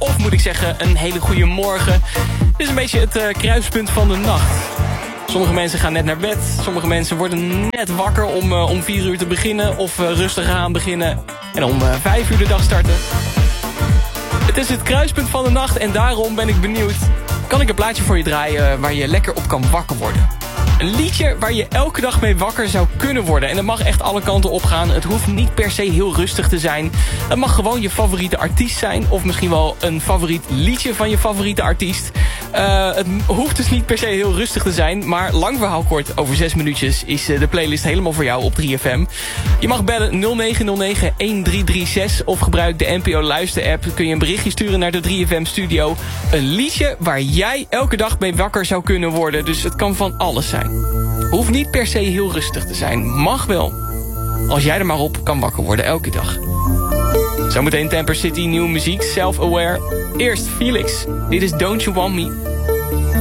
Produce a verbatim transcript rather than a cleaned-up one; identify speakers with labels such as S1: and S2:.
S1: Of moet ik zeggen, een hele goede morgen. Dit is een beetje het uh, kruispunt van de nacht. Sommige mensen gaan net naar bed. Sommige mensen worden net wakker om, uh, om vier uur te beginnen. Of uh, rustig aan beginnen. En om uh, vijf uur de dag starten. Het is het kruispunt van de nacht en daarom ben ik benieuwd. Kan ik een plaatje voor je draaien waar je lekker op kan wakker worden? Een liedje waar je elke dag mee wakker zou kunnen worden. En dat mag echt alle kanten op gaan. Het hoeft niet per se heel rustig te zijn. Het mag gewoon je favoriete artiest zijn. Of misschien wel een favoriet liedje van je favoriete artiest. Uh, het hoeft dus niet per se heel rustig te zijn. Maar lang verhaal kort, over zes minuutjes is de playlist helemaal voor jou op drie F M. Je mag bellen nul negen nul negen een drie drie zes. Of gebruik de N P O Luister app. Kun je een berichtje sturen naar de drie F M studio. Een liedje waar jij elke dag mee wakker zou kunnen worden. Dus het kan van alles zijn. Hoeft niet per se heel rustig te zijn. Mag wel. Als jij er maar op kan wakker worden elke dag. Zometeen Temper City, nieuwe muziek, Self-Aware. Eerst Felix. Dit is Don't You Want Me.